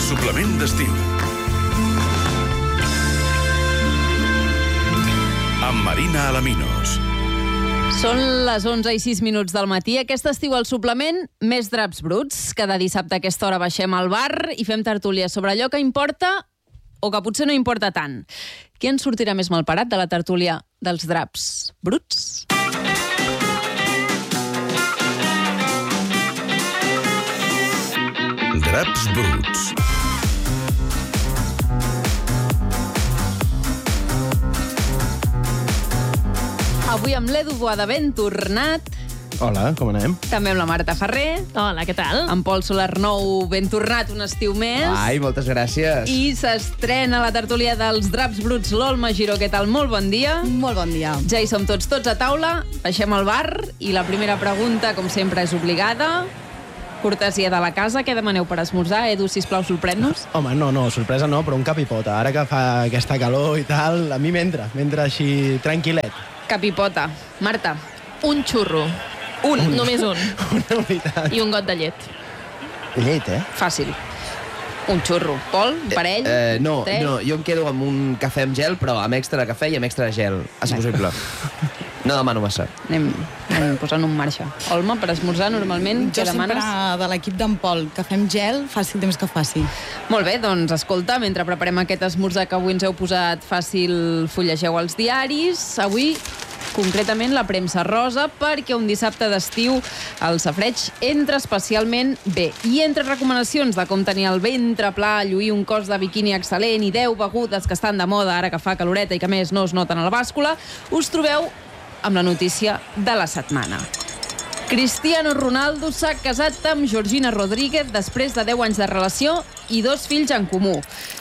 suplement d'estiu. Amb Marina Alaminos. Són les 11:06 del matí. Aquest estiu al suplement, més draps bruts. Cada dissabte a aquesta hora baixem al bar i fem tertúlia sobre allò que importa o que potser no importa tant. Qui ens sortirà més malparat de la tertúlia dels draps bruts? Draps bruts. Avui amb l'Edu Boada ben tornat. Hola, com anem? També amb la Marta Ferrer. Hola, què tal? Amb Pol Solarnou ben tornat un estiu més. Ai, moltes gràcies. I s'estrena la tertúlia dels draps bruts l'Olma Giró. Què tal? Molt bon dia. Molt bon dia. Ja hi som tots a taula. Baixem al bar i la primera pregunta, com sempre, és obligada. Cortesia de la casa. Què demaneu per esmorzar? Edu, sisplau, sorprèn-nos. Home, no, sorpresa no, però un cap i pota. Ara que fa aquesta calor i tal, a mi m'entra així tranquil·let. Capipota. Marta. Un xurro. Només un. Una unitat. I un got de llet. Llet, Fàcil. Un xurro. Pol, un parell? No, tres? jo em quedo amb un cafè amb gel, però amb extra de cafè i amb extra de gel, si possible. No demano massa. Anem posant en marxa. Olma, per esmorzar, normalment, Jo què demanes? sempre de l'equip d'en Pol, que fem gel, faci el temps que faci. Molt bé, doncs, escolta, mentre preparem aquest esmorzar que avui ens heu posat fàcil, fullegeu els diaris. Avui, concretament, la premsa rosa, perquè un dissabte d'estiu el safreig entra especialment bé. I entre recomanacions de com tenir el ventre pla, lluir un cos de biquini excel·lent i 10 begudes que estan de moda ara que fa caloreta i que més no es noten a la bàscula, us trobeu amb la notícia de la setmana. Cristiano Ronaldo s'ha casat amb Georgina Rodríguez després de 10 anys de relació i 2 fills en comú.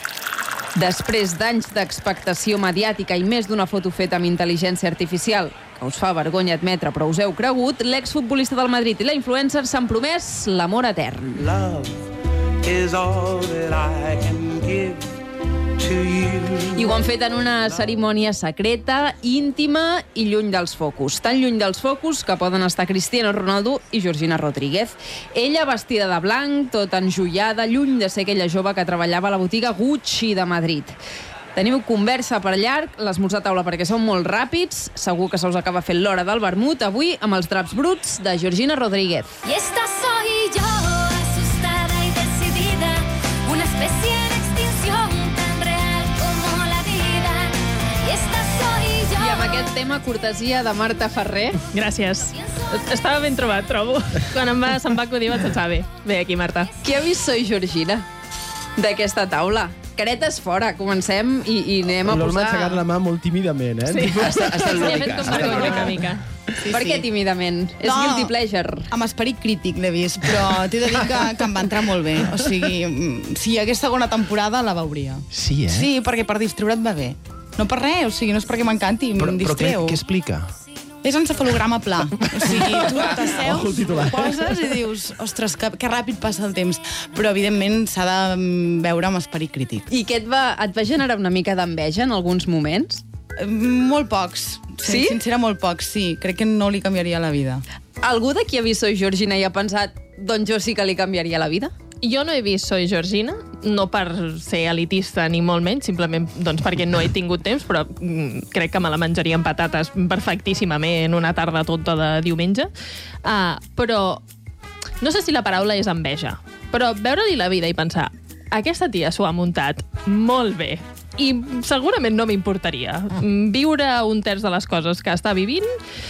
Després d'anys d'expectació mediàtica i més d'una foto feta amb intel·ligència artificial, que us fa vergonya admetre però us heu cregut, l'exfutbolista del Madrid i la influencer s'han promès l'amor etern. Love is all that I can give to you. I ho han fet en una cerimònia secreta, íntima i lluny dels focus. Tan lluny dels focus que poden estar Cristiano Ronaldo i Georgina Rodríguez. Ella vestida de blanc, tot enjoiada, lluny de ser aquella jove que treballava a la botiga Gucci de Madrid. Teniu conversa per llarg, l'esmorzar a taula perquè són molt ràpids, segur que se us acaba fent l'hora del vermut, avui amb els draps bruts de Georgina Rodríguez. Y esta soy yo, asustada y decidida, una especie en extinción tan real como la vida. Y esta soy yo. I amb aquest tema, cortesia de Marta Ferrer. Gràcies. Estava ben trobat, trobo. Quan se'm va acudir vaig pensar, bé, aquí, Marta. Qui ha vist Soy Georgina d'aquesta taula? Caretes fora, comencem i anem a L'Olma ha posar... aixecat la mà molt tímidament, Sí. Està M'he fet com vergonya una mica. Sí, Per què tímidament? És guilty pleasure. Amb esperit crític l'he vist, però t'he de dir que em va entrar molt bé. O sigui, si hi hagués segona temporada, la veuria. Sí, Sí, perquè per distreure't va bé. No per res, o sigui, no és perquè m'encanti, em distreu. què explica? És encefalograma pla. O sigui, tu Ojo al t'asseus, titular. ho poses i dius, ostres, que ràpid passa el temps. Però, evidentment, s'ha de veure amb esperit crític. I què et va generar una mica d'enveja en alguns moments? Molt pocs. Sí? Sincera, molt pocs, sí. Crec que no li canviaria la vida. Algú de qui ha vist Soy Georgina i ha pensat doncs jo sí que li canviaria la vida? Jo no he vist Soy Georgina, no per ser elitista ni molt menys, simplement doncs, perquè no he tingut temps, però crec que me la menjaria amb patates perfectíssimament una tarda tonta de diumenge. Però no sé si la paraula és enveja, però veure-li la vida i pensar aquesta tia s'ho ha muntat molt bé i segurament no m'importaria. Viure un terç de les coses que està vivint,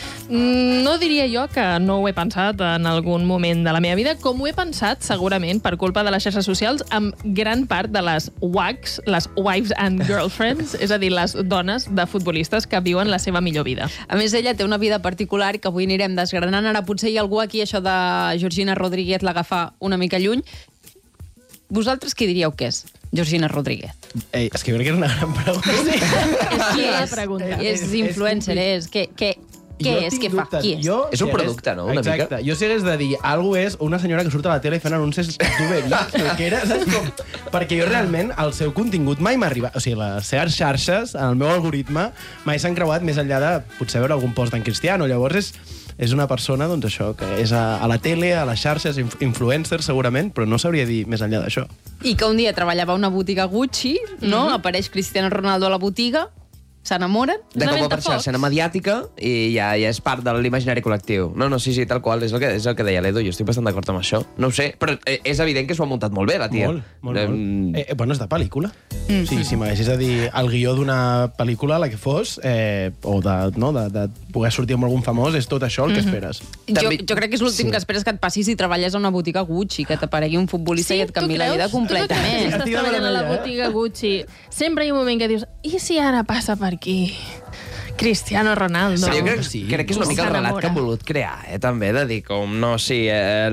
no diria jo que no ho he pensat en algun moment de la meva vida, com ho he pensat segurament per culpa de les xarxes socials amb gran part de les WAGs, les Wives and Girlfriends, és a dir, les dones de futbolistes que viuen la seva millor vida. A més, ella té una vida particular que avui anirem desgranant. Ara potser hi ha algú aquí, això de Georgina Rodríguez l'agafa una mica lluny. Vosaltres qui diríeu que és Georgina Rodríguez? Ei, és que jo crec que és una gran pregunta. Qui la és? pregunta. És influencer, és... Què és? Què fa? Qui és? És un producte, no? Una Exacte. mica. Jo si hagués de dir alguna és una senyora que surt a la tele fent anuncis d'Uber Eats, que era, saps com? Perquè jo realment el seu contingut mai m'ha arribat. O sigui, les seves xarxes, en el meu algoritme, mai s'han creuat més enllà de potser veure algun post d'en Cristiano. Llavors és una persona, doncs això, que és a la tele, a les xarxes, influencer segurament, però no sabria dir més enllà d'això. I que un dia treballava a una botiga Gucci, no? Apareix Cristiano Ronaldo a la botiga, s'enamoren. De cop per xarxa mediàtica i ja és part de l'imaginari col·lectiu. No, sí, tal qual, és el que deia l'Edu, jo estic bastant d'acord amb això. No ho sé, però és evident que s'ho ha muntat molt bé, la tia. Molt. Bueno, és de pel·lícula. Sí, si m'haguessis de dir el guió d'una pel·lícula, la que fos, o de poder sortir amb algun famós, és tot això el que esperes. Jo crec que és l'últim que esperes que et passi si treballes a una botiga Gucci, que t'aparegui un futbolista i et canvi la vida completament. Tu estàs treballant a la botiga Gucci, sempre hi ha un moment que dius, i si ara passa per aquí Cristiano Ronaldo? Jo crec que és una mica el relat que han volut crear, també, de dir com, no, sí,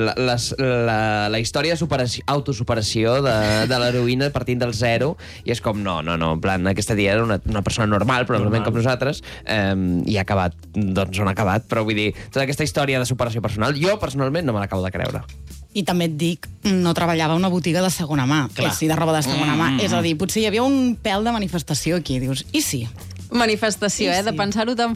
la història d'autosuperació de l'heroïna partint del zero, i és com, no, en plan, aquesta tia era una persona normal, probablement com nosaltres, i ha acabat, doncs on ha acabat, però vull dir, tota aquesta història de superació personal, jo personalment no me l'acabo de creure. I també et dic, no treballava a una botiga de segona mà, de roba de segona mà. És a dir, potser hi havia un pèl de manifestació aquí. Dius, i sí? Manifestació, de pensar-ho tan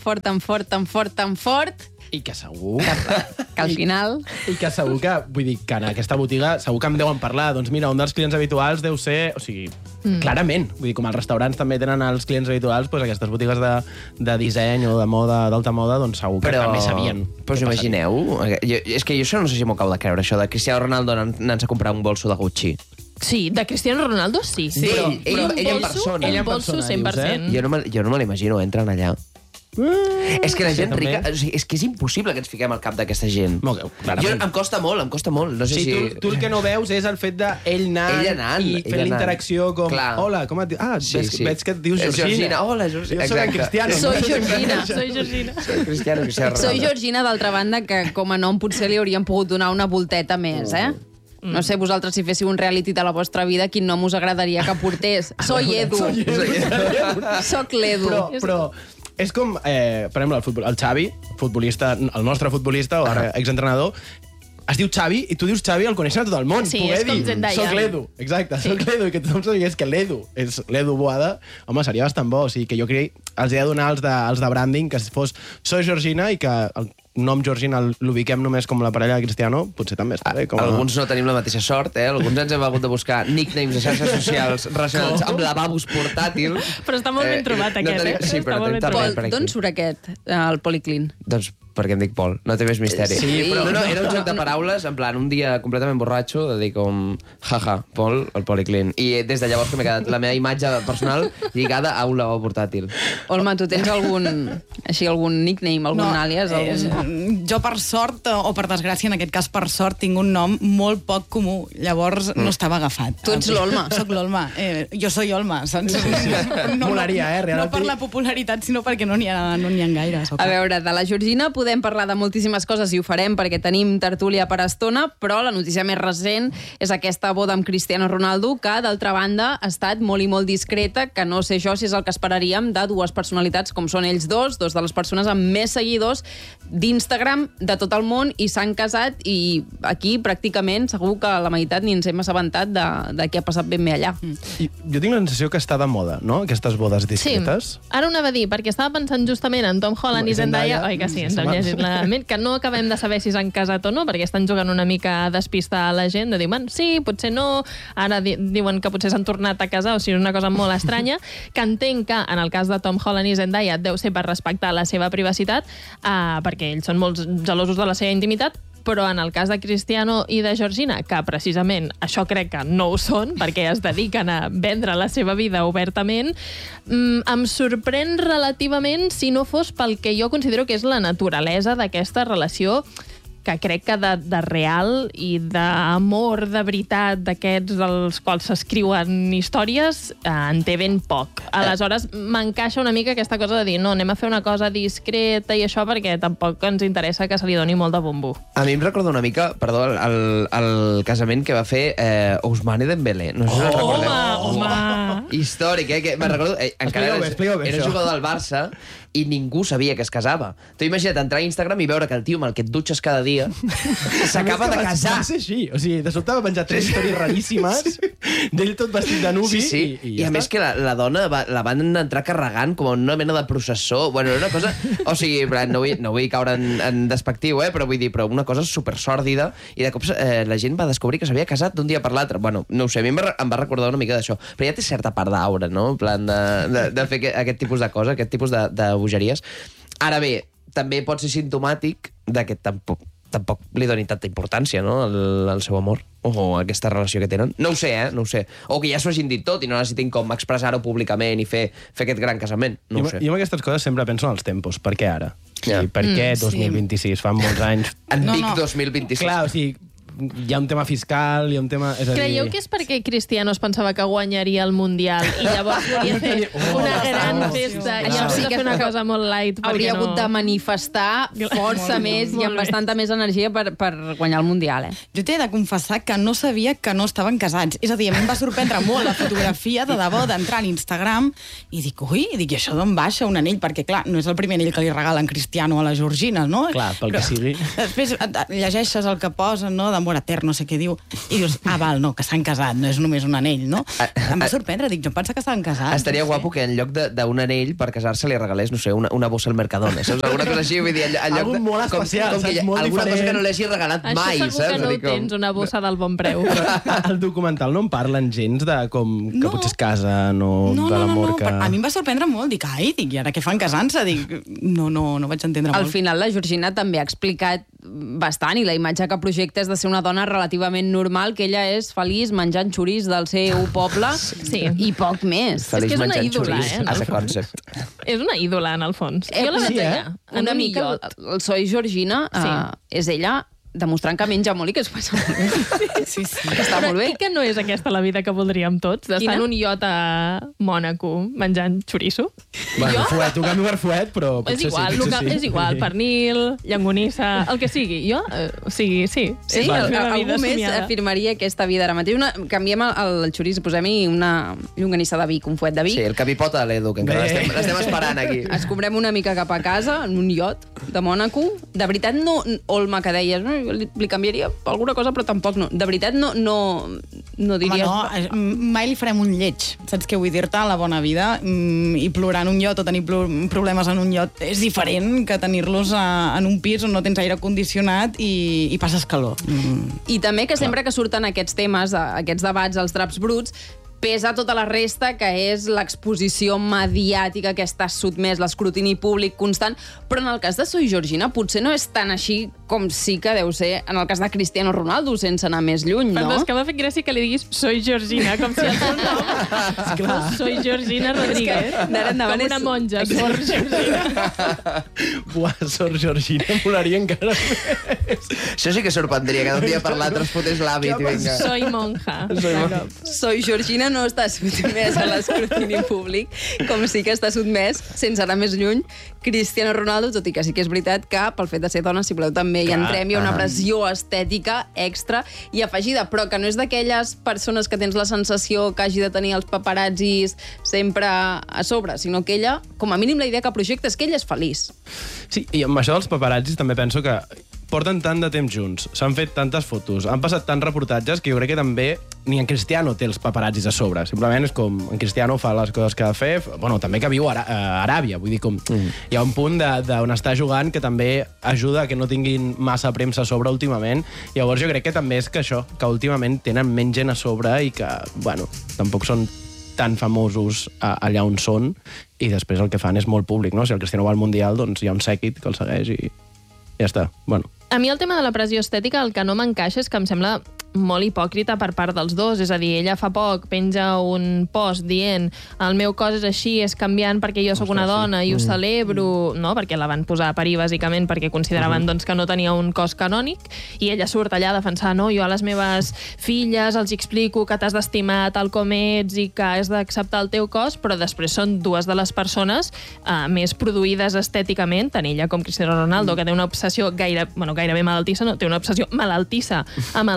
fort, i que segur... Que al final... I que segur que, vull dir, que en aquesta botiga segur que em deuen parlar. Doncs mira, un dels clients habituals deu ser... O sigui, clarament. Vull dir, com els restaurants també tenen els clients habituals, doncs aquestes botigues de disseny o de moda, d'alta moda, doncs segur que també sabien. Però us imagineu? És que jo això no sé si m'ho acabo de creure, això de Cristiano Ronaldo anant-se a comprar un bolso de Gucci. Sí, de Cristiano Ronaldo sí. Però ell en persona. Ell en bolso 100%. Jo no me l'imagino, entren allà. És que la gent rica... És que és impossible que ens fiquem al cap d'aquesta gent. Jo em costa molt. No sé si... Tu el que no veus és el fet d'ell anant i fent l'interacció com... Hola, com et dius? Ah, veig que et dius Georgina. Hola, Georgina. Jo soc en Cristiano. Soy Georgina. Soy Georgina, d'altra banda, que com a nom potser li hauríem pogut donar una volteta més, No sé, vosaltres, si féssiu un reality de la vostra vida, quin nom us agradaria que portés? Soy Edu. Soc l'Edu. Però és com, per exemple, el Xavi, futbolista, el nostre futbolista, o ara exentrenador, es diu Xavi, i tu dius Xavi, el coneixen a tot el món. Sí, és com Zendaya. Soc l'Edu, exacte, soc l'Edu, i que tothom sabés que l'Edu és l'Edu Boada, home, seria bastant bo. O sigui, que jo crec, els he de donar els de branding, que fos Soy Georgina, i que el nom Georgina l'ubiquem només com la parella de Cristiano, potser també està bé. Alguns no tenim la mateixa sort, Alguns ens hem hagut de buscar nicknames de xarxes socials relacionats amb lavabos portàtils. Però està molt ben trobat, aquest, Sí, però tenim també per aquí. D'on surt aquest, el Policlin? Doncs perquè em dic Pol, no té més misteri. Sí, però... No, era un joc de paraules, en plan, un dia completament borratxo, de dir com, jaja, Pol, el Policlin. I des de llavors que m'he quedat la meva imatge personal lligada a un lavabo portàtil. Olma, tu tens algun nickname, algun àlies? Jo, per sort, o per desgràcia, en aquest cas per sort, tinc un nom molt poc comú. Llavors no estava agafat. Tu ets l'Olma. Soc l'Olma. Jo soy Olma, saps? Molaria, No per la popularitat, sinó perquè no n'hi ha gaires. A veure, de la Georgina podem parlar de moltíssimes coses i ho farem perquè tenim tertúlia per estona, però la notícia més recent és aquesta boda amb Cristiano Ronaldo, que, d'altra banda, ha estat molt i molt discreta, que no sé jo si és el que esperaríem de dues personalitats com són ells dos de les persones amb més seguidors d'Instagram de tot el món, i s'han casat, i aquí pràcticament segur que la meitat ni ens hem assabentat de què ha passat ben bé allà. I jo tinc la sensació que està de moda, no?, aquestes bodes discretes. Sí, ara ho anava a dir, perquè estava pensant justament en Tom Holland i Zendaya, oi que sí, ens hem llegit la ment, que no acabem de saber si s'han casat o no, perquè estan jugant una mica a despistar a la gent, de dir, sí, potser no, ara diuen que potser s'han tornat a casar, o sigui, és una cosa molt estranya, que entenc que en el cas de Tom Holland i Zendaya deu ser per respectar la seva privacitat, perquè ells són molt gelosos de la seva intimitat, però en el cas de Cristiano i de Georgina, que precisament això crec que no ho són, perquè es dediquen a vendre la seva vida obertament, em sorprèn relativament si no fos pel que jo considero que és la naturalesa d'aquesta relació, que crec que de real i d'amor de veritat d'aquests dels quals s'escriuen històries en té ben poc. Aleshores, m'encaixa una mica aquesta cosa de dir no, anem a fer una cosa discreta i això perquè tampoc ens interessa que se li doni molt de bombo. A mi em recorda una mica, perdó, el casament que va fer Ousmane Dembélé. No sé si recordeu. Home! Històric, que me'n recordo... Encara explica-ho bé, era jugador del Barça i ningú sabia que es casava. Tu imagina't entrar a Instagram i veure que el tio amb el que et dutxes cada dia s'acaba de casar. Va ser així. O sigui, de sobte va penjar 3 històries raríssimes d'ell tot vestit de nuvi i a més que la dona la van entrar carregant com una mena de processó. Bueno, era una cosa... O sigui, no vull caure en despectiu, però vull dir, però una cosa supersòrdida, i de cop la gent va descobrir que s'havia casat d'un dia per l'altre. Bueno, no ho sé, a mi em va recordar una mica d'això, però ja té certa part d'aura, no? En plan de fer aquest tipus de cosa, aquest tipus de bogeries. Ara bé, també pot ser simptomàtic de que tampoc li doni tanta importància, no?, al seu amor o a aquesta relació que tenen. No ho sé, no ho sé. O que ja s'ho hagin dit tot i no necessitin com expressar-ho públicament i fer aquest gran casament. No ho sé. Jo amb aquestes coses sempre penso en els tempos. Per què ara? Yeah. Per què 2026? Fa molts anys... En Vic 2026. Clar, o sigui, hi ha un tema fiscal, hi ha un tema... Creieu que és perquè Cristiano es pensava que guanyaria el Mundial i llavors volia fer una gran festa i llavors fer una cosa molt light? Hauria hagut de manifestar força més i amb bastanta més energia per guanyar el Mundial, Jo t'he de confessar que no sabia que no estaven casats. És a dir, a mi em va sorprendre molt la fotografia de debò d'entrar a l'Instagram i dic, ui, i això d'on baixa un anell? Perquè, clar, no és el primer anell que li regalen Cristiano a la Georgina, no? Clar, pel que sigui. Després llegeixes el que posen, no?, d'amor etern, no sé què diu, i dius, val, no, que s'han casat, no és només un anell, no? Em va sorprendre, dic, jo em penso que estaven casats. Estaria guapo que en lloc d'un anell per casar-se li regalés, no sé, una bossa al Mercadona, saps? Alguna cosa així, vull dir, algú molt especial, saps? Alguna cosa que no l'hagi regalat mai, saps? Això segur que no ho tens, una bossa del bon preu. Al documental no en parlen gens de com que potser es casen o de l'amor que... A mi em va sorprendre molt, dic, i ara què fan casant-se? Dic, no vaig entendre molt. Al final la Georgina també ha explicat bastant, i la imatge que projecta és de ser una dona relativament normal, que ella és feliç menjant xurís del seu poble i poc més. Feliç és que és una menjant ídola, xurís, as a concept. És una ídola, en el fons. Jo la veig allà, una mica. El Soy Georgina és ella demostrant que menja molt i que es passa molt bé. Sí. Que està molt bé. I que no és aquesta la vida que voldríem tots, d'estar en un iot a Mònaco menjant xoriço. Bueno, fuet, un canvi per fuet, però potser és igual, pernil, llonganissa, el que sigui. Jo, sí. Sí, algú més afirmaria aquesta vida ara mateix. Canviem el xoriç, posem-hi una llonganissa de Vic, un fuet de Vic. Sí, el capipota de l'Edu, que encara l'estem esperant aquí. Escombrem una mica cap a casa, en un iot de Mònaco. De veritat, no, Olma, que deies, li canviaria alguna cosa, però tampoc no. De veritat, no diries... Home, no, mai li farem un lleig. Saps què vull dir-te? La bona vida. I plorar en un iot o tenir problemes en un iot és diferent que tenir-los en un pis on no tens aire condicionat i passes calor. I també que sempre que surten aquests temes, aquests debats, els draps bruts, pesa tota la resta, que és l'exposició mediàtica que està sotmès, l'escrutini públic constant, però en el cas de Soy Georgina potser no és tan així com sí que deu ser en el cas de Cristiano Ronaldo, sense anar més lluny, no? Però és que m'ha fet gràcia que li diguis Soy Georgina, com si el seu nom Soy Georgina Rodríguez. Com una monja, Sor Georgina. Buah, Sor Georgina, molaria encara més. Això sí que sorprendria, que d'un dia per l'altre es fotés l'hàbit i vinga. Soy monja. Soy Georgina no està sotmès a l'escrutini públic, com sí que està sotmès, sense anar més lluny, Cristiano Ronaldo, tot i que sí que és veritat que pel fet de ser dona, si voleu, també hi entrem, hi ha una pressió estètica extra i afegida, però que no és d'aquelles persones que tens la sensació que hagi de tenir els paparazzis sempre a sobre, sinó que ella, com a mínim la idea que projecta és que ella és feliç. Sí, i amb això dels paparazzis també penso que porten tant de temps junts, s'han fet tantes fotos, han passat tants reportatges que jo crec que també ni en Cristiano té els paparazzis a sobre. Simplement és com en Cristiano fa les coses que ha de fer, bueno, també que viu a Aràbia, vull dir, com hi ha un punt d'on està jugant que també ajuda a que no tinguin massa premsa a sobre últimament. Llavors jo crec que també és que això, que últimament tenen menys gent a sobre i que, bueno, tampoc són tan famosos allà on són, i després el que fan és molt públic, no? Si el Cristiano va al Mundial, doncs hi ha un sèquit que el segueix i ja està. Bueno. A mi el tema de la pressió estètica el que no m'encaixa és que em sembla molt hipòcrita per part dels dos. És a dir, ella fa poc penja un post dient el meu cos és així, és canviant perquè jo sóc una dona i ho celebro, no? Perquè la van posar a parir, bàsicament, perquè consideraven doncs, que no tenia un cos canònic, i ella surt allà a defensar, no, jo a les meves filles els explico que t'has d'estimar tal com ets i que has d'acceptar el teu cos, però després són dues de les persones més produïdes estèticament, tant ella com Cristiano Ronaldo, que té una obsessió gairebé malaltissa, no, té una obsessió malaltissa amb el seu cos,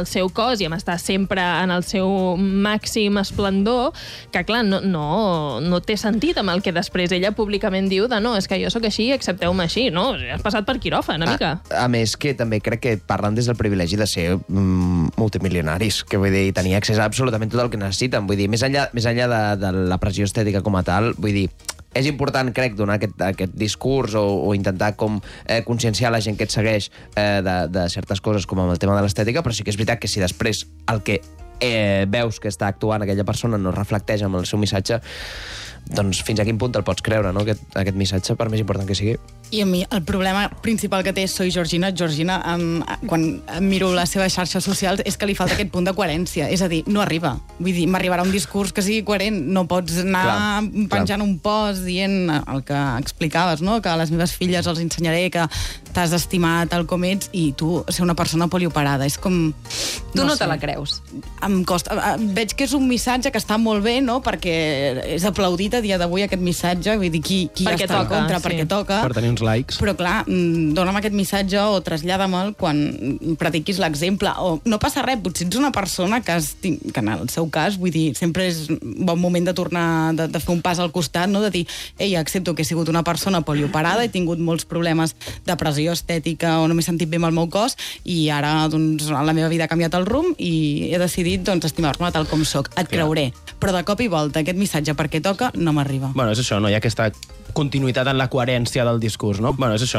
cos i amb estar sempre en el seu màxim esplendor, que clar, no té sentit amb el que després ella públicament diu de no, és que jo sóc així, accepteu-me així, no? Has passat per quiròfan, una mica. A més, que també crec que parlen des del privilegi de ser multimilionaris, que vull dir, tenir accés a absolutament tot el que necessiten. Vull dir, més enllà de la pressió estètica com a tal, vull dir, és important, crec, donar aquest discurs o intentar com conscienciar la gent que et segueix de certes coses com amb el tema de l'estètica, però sí que és veritat que si després el que veus que està actuant aquella persona no reflecteix amb el seu missatge, doncs fins a quin punt te'l pots creure, no? Aquest missatge, per més important que sigui. I a mi el problema principal que té Soy Georgina, quan miro les seves xarxes socials, és que li falta aquest punt de coherència. És a dir, no arriba. Vull dir, m'arribarà un discurs que sigui coherent. No pots anar penjant un post dient el que explicaves, no? Que a les meves filles els ensenyaré que t'has estimat tal com ets i tu ser una persona polioperada. És com... Tu no te la creus? Em costa. Veig que és un missatge que està molt bé, no? Perquè és aplaudit a dia d'avui aquest missatge. Vull dir, qui perquè està en contra, sí. perquè toca. Per tenir uns likes. Però clar, dona'm aquest missatge o trasllada'me'l quan practiquis l'exemple. O no passa res, potser ets una persona que en el seu cas, vull dir, sempre és bon moment de tornar, de fer un pas al costat, no? De dir, ei, accepto que he sigut una persona polioperada, he tingut molts problemes de pressió estètica o no m'he sentit bé amb el meu cos i ara, doncs, la meva vida ha canviat el rumb i he decidit, doncs, estimar-me tal com soc. Et creuré. Però de cop i volta aquest missatge perquè toca no m'arriba. Bueno, és això, no hi ha aquesta continuïtat en la coherència del discurs, no? Bueno, és això.